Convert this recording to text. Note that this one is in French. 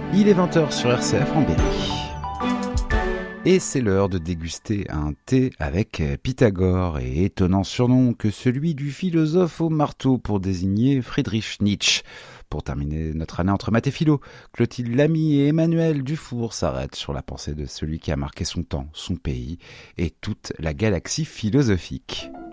Il est 20h sur RCF en Berry. Et c'est l'heure de déguster un thé avec Pythagore, et étonnant surnom que celui du philosophe au marteau pour désigner Friedrich Nietzsche. Pour terminer notre année entre maths et philo, Clotilde Lamy et Emmanuel Dufour s'arrêtent sur la pensée de celui qui a marqué son temps, son pays et toute la galaxie philosophique.